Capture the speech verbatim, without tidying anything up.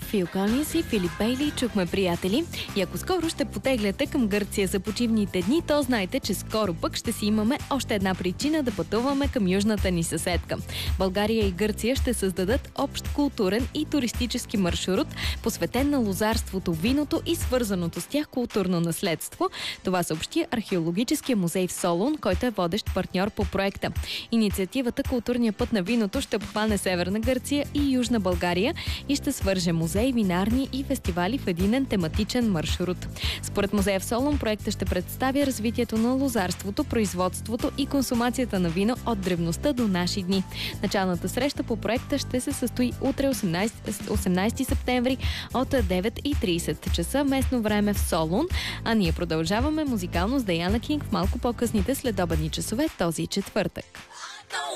Фил Колинс и Филип Бейли чухме, приятели. И ако скоро ще потегляте към Гърция за почивните дни, то знайте, че скоро пък ще си имаме още една причина да пътуваме към южната ни съседка. България и Гърция ще създадат общ културен и туристически маршрут, посветен на лозарството, виното и свързаното с тях културно наследство. Това съобщи Археологическия музей в Солун, който е водещ партньор по проекта. Инициативата "Културния път на виното" ще обхване Северна Гърция и Южна България и ще свърже музей, винарни и фестивали в единен тематичен маршрут. Според музея в Солун, проектът ще представя развитието на лозарството, производството и консумацията на вино от древността до наши дни. Началната среща по проекта ще се състои утре, осемнайсети септември, от девет и трийсет часа местно време в Солун, а ние продължаваме музикално с Даяна Кинг в малко по-късните следобедни часове този четвъртък.